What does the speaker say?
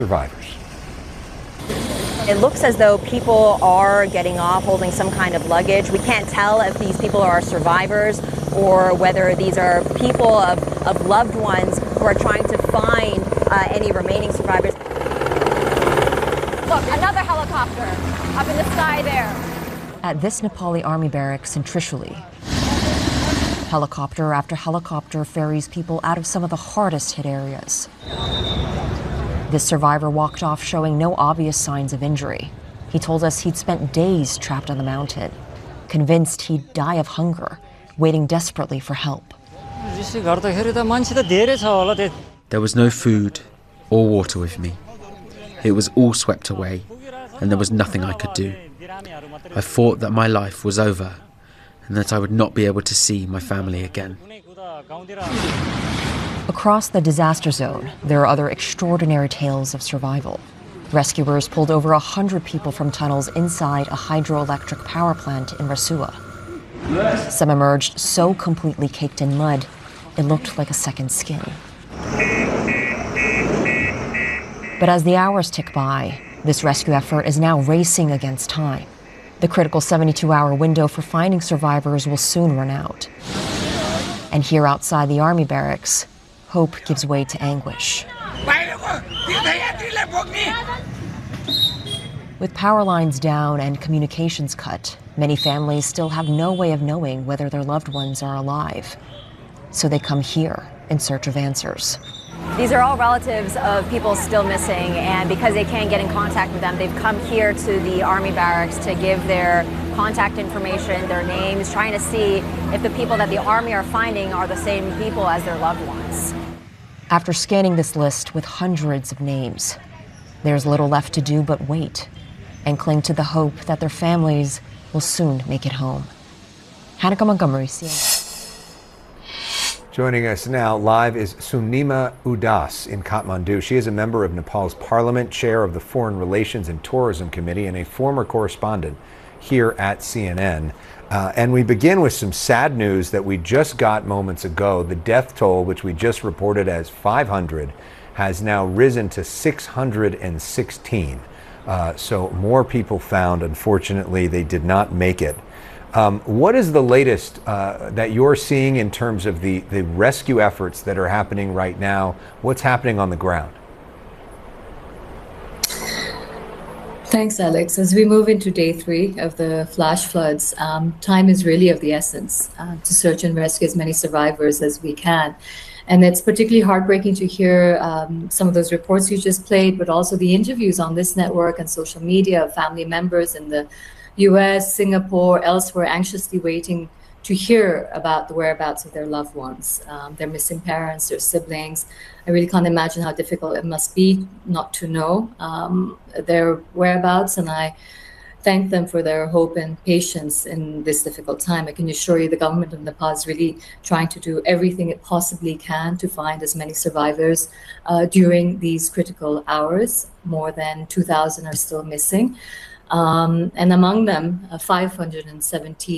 survivors. It looks as though people are getting off holding some kind of luggage. We can't tell if these people are survivors or whether these are people of loved ones who are trying to find any remaining survivors. Look, another helicopter up in the sky there. At this Nepali army barracks in Trishuli, helicopter after helicopter ferries people out of some of the hardest hit areas. This survivor walked off showing no obvious signs of injury. He told us he'd spent days trapped on the mountain, convinced he'd die of hunger, waiting desperately for help. There was no food or water with me. It was all swept away, and there was nothing I could do. I thought that my life was over, and that I would not be able to see my family again. Across the disaster zone, there are other extraordinary tales of survival. Rescuers pulled over 100 people from tunnels inside a hydroelectric power plant in Rasua. Some emerged so completely caked in mud, it looked like a second skin. But as the hours tick by, this rescue effort is now racing against time. The critical 72-hour window for finding survivors will soon run out. And here outside the army barracks, hope gives way to anguish. With power lines down and communications cut, many families still have no way of knowing whether their loved ones are alive. So they come here in search of answers. These are all relatives of people still missing, and because they can't get in contact with them, they've come here to the army barracks to give their contact information, their names, trying to see if the people that the army are finding are the same people as their loved ones. After scanning this list with hundreds of names, there's little left to do but wait and cling to the hope that their families will soon make it home. Hanukkah Montgomery, CNN. Joining us now live is Sunima Udas in Kathmandu. She is a member of Nepal's parliament, chair of the Foreign Relations and Tourism Committee, and a former correspondent here at CNN. And we begin with some sad news that we just got moments ago. The death toll, which we just reported as 500, has now risen to 616. So more people found. Unfortunately, they did not make it. What is the latest that you're seeing in terms of the rescue efforts that are happening right now? What's happening on the ground? Thanks, Alex. As we move into day 3 of the flash floods, time is really of the essence to search and rescue as many survivors as we can. And it's particularly heartbreaking to hear some of those reports you just played, but also the interviews on this network and social media of family members in the US, Singapore, elsewhere, anxiously waiting to hear about the whereabouts of their loved ones, their missing parents, their siblings. I really can't imagine how difficult it must be not to know their whereabouts, and I thank them for their hope and patience in this difficult time. I can assure you the government of Nepal is really trying to do everything it possibly can to find as many survivors during these critical hours. More than 2,000 are still missing. And among them, 517